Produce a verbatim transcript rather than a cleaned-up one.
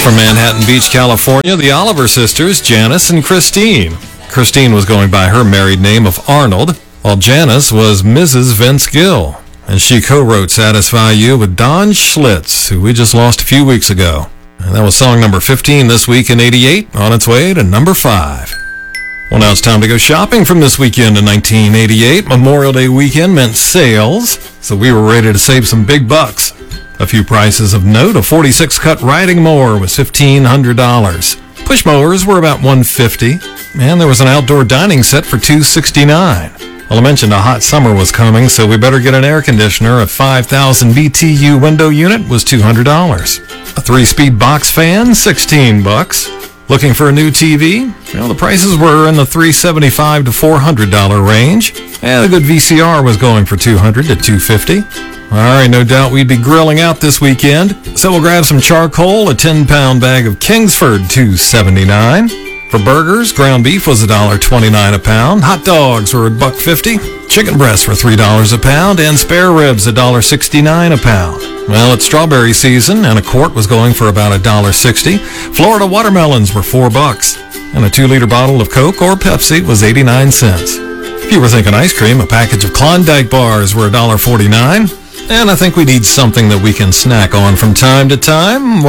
From Manhattan Beach, California, the Oliver sisters, Janice and Christine. Christine was going by her married name of Arnold, while Janice was Missus Vince Gill. And she co-wrote Satisfy You with Don Schlitz, who we just lost a few weeks ago. And that was song number fifteen this week in eighty-eight, on its way to number five. Well, now it's time to go shopping from this weekend in nineteen eighty-eight. Memorial Day weekend meant sales, so we were ready to save some big bucks. A few prices of note: a forty-six cut riding mower was fifteen hundred dollars. Push mowers were about one hundred fifty dollars, and there was an outdoor dining set for two hundred sixty-nine dollars. Well, I mentioned a hot summer was coming, so we better get an air conditioner. A five thousand B T U window unit was two hundred dollars. A three-speed box fan, sixteen bucks. Looking for a new T V? Well, the prices were in the three hundred seventy-five to four hundred dollars range. And a good V C R was going for two hundred to two hundred fifty dollars. All right, no doubt we'd be grilling out this weekend, so we'll grab some charcoal. A ten-pound bag of Kingsford, two hundred seventy-nine dollars. For burgers, ground beef was one dollar twenty-nine a pound. Hot dogs were one dollar fifty. Chicken breasts were three dollars a pound, and spare ribs one dollar sixty-nine a pound. Well, it's strawberry season, and a quart was going for about one dollar sixty. Florida watermelons were four bucks, and a two-liter bottle of Coke or Pepsi was eighty-nine cents. If you were thinking ice cream, a package of Klondike bars were one dollar forty-nine. And I think we need something that we can snack on from time to time.